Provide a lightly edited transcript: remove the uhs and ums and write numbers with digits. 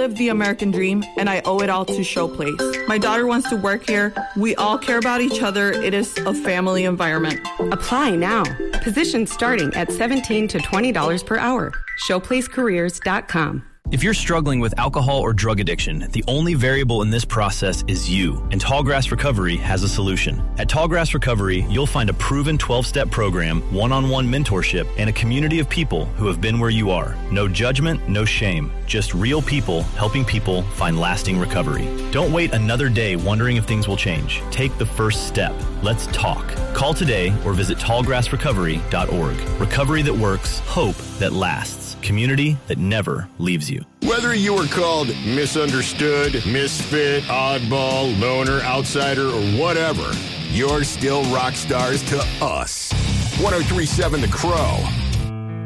live the American dream, and I owe it all to Showplace. My daughter wants to work here. We all care about each other. It is a family environment. Apply now. Positions starting at $17 to $20 per hour. ShowplaceCareers.com. If you're struggling with alcohol or drug addiction, the only variable in this process is you, and Tallgrass Recovery has a solution. At Tallgrass Recovery, you'll find a proven 12-step program, one-on-one mentorship, and a community of people who have been where you are. No judgment, no shame, just real people helping people find lasting recovery. Don't wait another day wondering if things will change. Take the first step. Let's talk. Call today or visit tallgrassrecovery.org. Recovery that works, hope that lasts. Community that never leaves you. Whether you are called misunderstood, misfit, oddball, loner, outsider, or whatever, you're still rock stars to us. 103.7 The Crow.